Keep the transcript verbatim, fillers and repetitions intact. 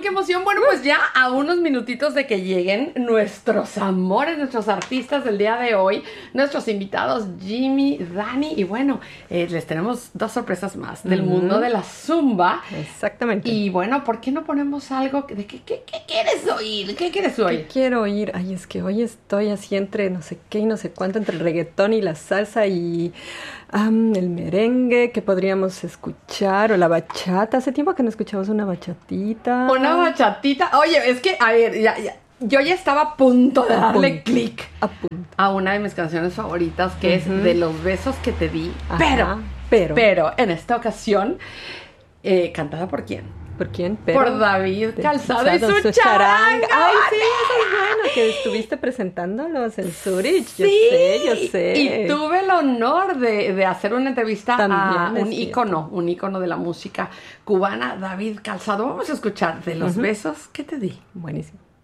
qué emoción! Bueno, pues ya a unos minutitos de que lleguen nuestros amores, nuestros artistas del día de hoy, nuestros invitados Jimmy, Dani, y bueno, eh, les tenemos dos sorpresas más del uh-huh. mundo de la Zumba. Exactamente. Y bueno, ¿por qué no ponemos algo de qué, qué, qué quieres oír? ¿Qué quieres oír? ¿Qué quiero oír? Ay, es que hoy estoy así entre no sé qué y no sé cuánto, entre el reggaetón y la salsa y um, el merengue que podríamos escuchar, o la bachata. Hace tiempo que no escuchamos una bachatita. Una bachatita. Oye, es que, a ver, ya, ya, yo ya estaba a punto de darle clic a, a una de mis canciones favoritas, que uh-huh. es De los besos que te di. Ajá, pero, pero, pero, en esta ocasión, eh, ¿cantada por quién? ¿Por quién? Pero por David Calzado y su, su charanga. charanga. Ay, sí, eso es bueno, que estuviste presentándolos en Zurich. Sí, yo sé, yo sé. Y tuve el honor de, de hacer una entrevista También a un ícono, un ícono de la música cubana, David Calzado. Vamos a escuchar De los uh-huh. besos que te di. Buenísimo.